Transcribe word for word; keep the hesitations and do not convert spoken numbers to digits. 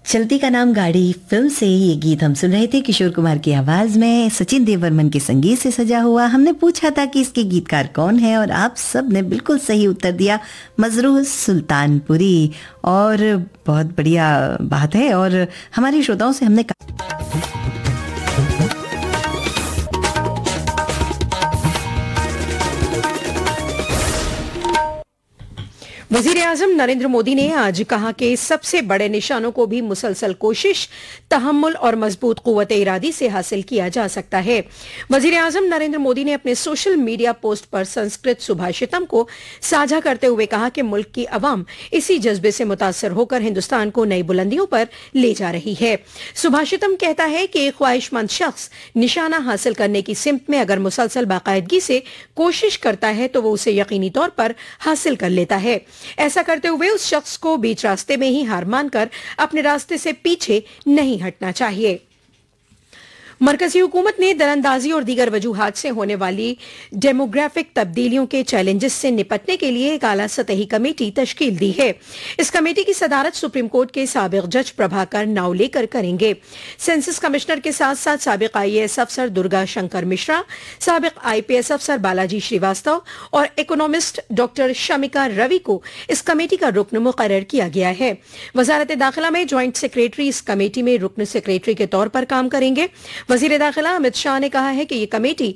चलती का नाम गाड़ी फिल्म से ये गीत हम सुन रहे थे किशोर कुमार की आवाज में, सचिन देववर्मन के संगीत से सजा हुआ। हमने पूछा था कि इसके गीतकार कौन है और आप सब ने बिल्कुल सही उत्तर दिया, मजरूह सुल्तानपुरी। और बहुत बढ़िया बात है। और हमारे श्रोताओं से हमने वजीर आजम नरेंद्र मोदी ने आज कहा कि सबसे बड़े निशानों को भी मुसलसल कोशिश, तहम्मुल और मजबूत कुव्वत इरादी से हासिल किया जा सकता है। वजीर आजम नरेंद्र मोदी ने अपने सोशल मीडिया पोस्ट पर संस्कृत सुभाषितम को साझा करते हुए कहा कि मुल्क की अवाम इसी जज्बे से मुतासर होकर हिंदुस्तान को नई बुलंदियों पर ले जा रही है। सुभाषितम कहता है कि एक ख्वाहिशमंद शख्स निशाना हासिल करने की सिमत में अगर मुसलसल बाकायदगी से कोशिश करता है तो वो उसे यकीनी तौर पर हासिल कर लेता है। ऐसा करते हुए उस शख्स को बीच रास्ते में ही हार मानकर अपने रास्ते से पीछे नहीं हटना चाहिए। मरकजी हुकूमत ने दरअंदाजी और दीगर वजूहात से होने वाली डेमोग्राफिक तब्दीलियों के चैलेंजेस से निपटने के लिए एक आला सतही कमेटी तश्कील दी है। इस कमेटी की सदारत सुप्रीम कोर्ट के साबिक जज प्रभाकर नावलेकर करेंगे। सेंसस कमिश्नर के साथ साथ साबिक आई ए एस अफसर दुर्गा शंकर मिश्रा, साबिक आई पी एस अफसर बालाजी श्रीवास्तव और इकोनॉमिस्ट डॉक्टर शमिका रवि को इस कमेटी का रुकन मुकर्रर किया गया है। वजारत दाखिला में ज्वाइंट सेक्रेटरी इस कमेटी में रुकन सेक्रेटरी के तौर पर काम करेंगे। वजीर दाखिला अमित शाह ने कहा है कि यह कमेटी